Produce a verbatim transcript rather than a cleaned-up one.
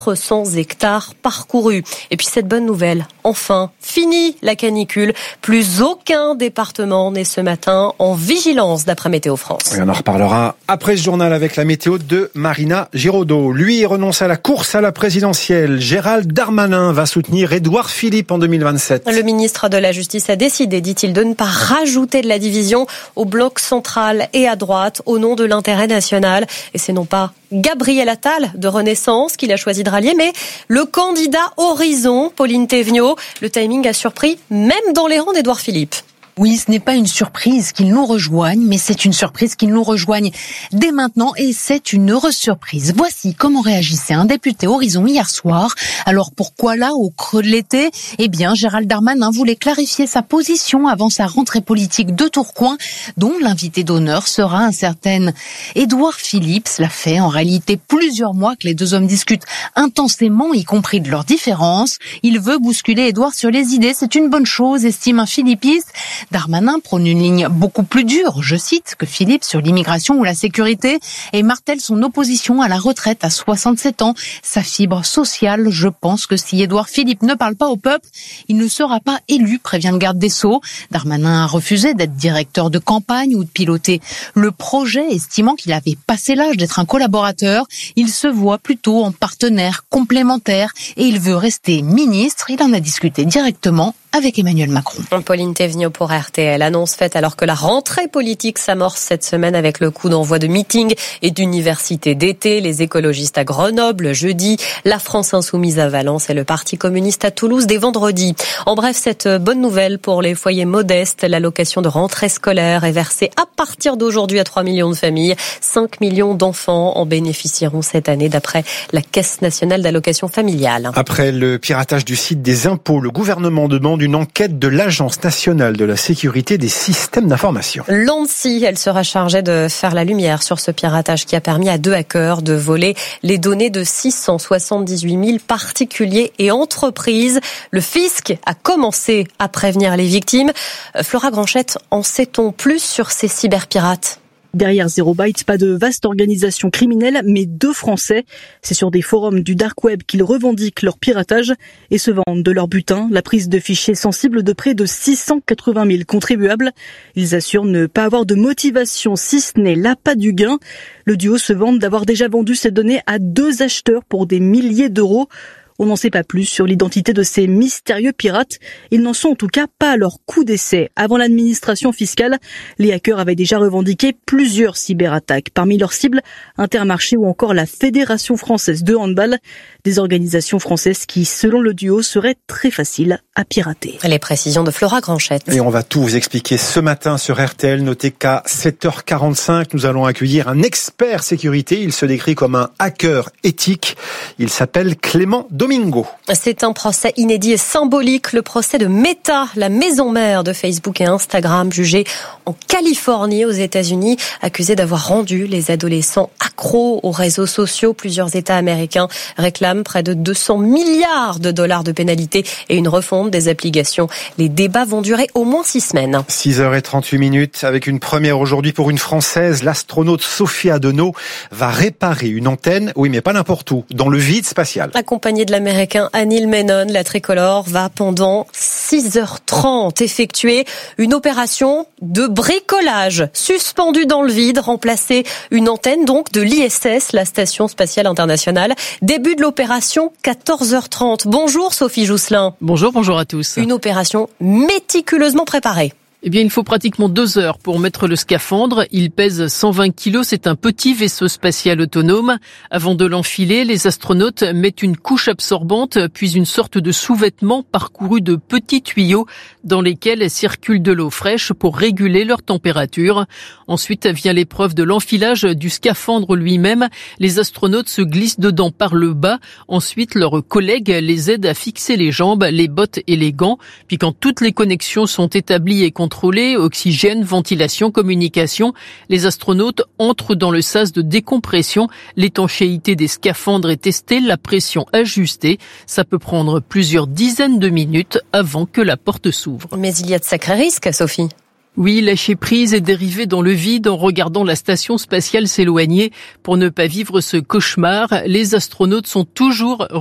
cents hectares parcourus. Et puis cette bonne nouvelle, enfin, fini la canicule. Plus aucun département n'est ce matin en vigilance d'après Météo France. Et on en reparlera après ce journal avec la météo de Marina Giraudot. Lui renonce à la course à la présidentielle. Gérald Darmanin va soutenir Édouard Philippe en deux mille vingt-sept. Le ministre de la Justice a décidé, dit-il, de ne pas rajouter de la division au bloc central et à droite au nom de l'intérêt national. Et c'est non pas Gabriel Attal de Renaissance qu'il a choisi de rallier, mais le candidat Horizon, Pauline Thévenot. Le timing a surpris même dans les rangs d'Édouard Philippe. Oui, ce n'est pas une surprise qu'ils nous rejoignent, mais c'est une surprise qu'ils nous rejoignent dès maintenant et c'est une heureuse surprise. Voici comment réagissait un député Horizon hier soir. Alors pourquoi là, au creux de l'été ? Eh bien, Gérald Darmanin voulait clarifier sa position avant sa rentrée politique de Tourcoing, dont l'invité d'honneur sera incertaine. Édouard Philippe, cela fait en réalité plusieurs mois que les deux hommes discutent intensément, y compris de leurs différences. Il veut bousculer Édouard sur les idées, c'est une bonne chose, estime un philippiste. Darmanin prône une ligne beaucoup plus dure, je cite, que Philippe sur l'immigration ou la sécurité et martèle son opposition à la retraite à soixante-sept ans. Sa fibre sociale, je pense que si Édouard Philippe ne parle pas au peuple, il ne sera pas élu, prévient le garde des Sceaux. Darmanin a refusé d'être directeur de campagne ou de piloter le projet, estimant qu'il avait passé l'âge d'être un collaborateur. Il se voit plutôt en partenaire complémentaire et il veut rester ministre. Il en a discuté directement avec Emmanuel Macron. Pauline Thévenot pour R T L. Annonce faite alors que la rentrée politique s'amorce cette semaine avec le coup d'envoi de meetings et d'universités d'été. Les écologistes à Grenoble jeudi, la France insoumise à Valence et le Parti communiste à Toulouse dès vendredi. En bref, cette bonne nouvelle pour les foyers modestes, l'allocation de rentrée scolaire est versée à partir d'aujourd'hui à trois millions de familles. cinq millions d'enfants en bénéficieront cette année d'après la Caisse nationale d'allocation familiale. Après le piratage du site des impôts, le gouvernement demande une enquête de l'Agence nationale de la sécurité des systèmes d'information. L'ANSSI, elle sera chargée de faire la lumière sur ce piratage qui a permis à deux hackers de voler les données de six cent soixante-dix-huit mille particuliers et entreprises. Le fisc a commencé à prévenir les victimes. Flora Granchette, en sait-on plus sur ces cyberpirates ? Derrière Zero Byte, pas de vaste organisation criminelle, mais deux Français. C'est sur des forums du dark web qu'ils revendiquent leur piratage et se vendent de leur butin, la prise de fichiers sensibles de près de six cent quatre-vingt mille contribuables. Ils assurent ne pas avoir de motivation si ce n'est l'appât du gain. Le duo se vante d'avoir déjà vendu ces données à deux acheteurs pour des milliers d'euros. On n'en sait pas plus sur l'identité de ces mystérieux pirates. Ils n'en sont en tout cas pas à leur coup d'essai. Avant l'administration fiscale, les hackers avaient déjà revendiqué plusieurs cyberattaques. Parmi leurs cibles, Intermarché ou encore la Fédération française de handball. Des organisations françaises qui, selon le duo, seraient très faciles à pirater. Les précisions de Flora Granchette. Et on va tout vous expliquer ce matin sur R T L. Notez qu'à sept heures quarante-cinq, nous allons accueillir un expert sécurité. Il se décrit comme un hacker éthique. Il s'appelle Clément Domingo. C'est un procès inédit et symbolique, le procès de Meta, la maison mère de Facebook et Instagram, jugée en Californie aux États-Unis, accusée d'avoir rendu les adolescents accros aux réseaux sociaux. Plusieurs États américains réclament près de deux cents milliards de dollars de pénalités et une refonte des applications. Les débats vont durer au moins six semaines. six heures trente-huit minutes avec une première aujourd'hui pour une Française. L'astronaute Sophie Adenau va réparer une antenne, oui mais pas n'importe où, dans le vide spatial. Accompagnée de l'américain Anil Menon, la tricolore va pendant six heures trente effectuer une opération de bricolage. Suspendue dans le vide, remplacer une antenne donc de l'I S S, la Station Spatiale Internationale. Début de l'opération, quatorze heures trente. Bonjour Sophie Jousselin. Bonjour, bonjour à tous. Une opération méticuleusement préparée. Eh bien, il faut pratiquement deux heures pour mettre le scaphandre. Il pèse cent vingt kilos. C'est un petit vaisseau spatial autonome. Avant de l'enfiler, les astronautes mettent une couche absorbante, puis une sorte de sous-vêtement parcouru de petits tuyaux dans lesquels circule de l'eau fraîche pour réguler leur température. Ensuite vient l'épreuve de l'enfilage du scaphandre lui-même. Les astronautes se glissent dedans par le bas. Ensuite, leurs collègues les aident à fixer les jambes, les bottes et les gants. Puis quand toutes les connexions sont établies et contrôlées, oxygène, ventilation, communication, les astronautes entrent dans le sas de décompression. L'étanchéité des scaphandres est testée, la pression ajustée. Ça peut prendre plusieurs dizaines de minutes avant que la porte s'ouvre. Mais il y a de sacrés risques, Sophie. Oui, lâcher prise et dériver dans le vide en regardant la station spatiale s'éloigner. Pour ne pas vivre ce cauchemar, les astronautes sont toujours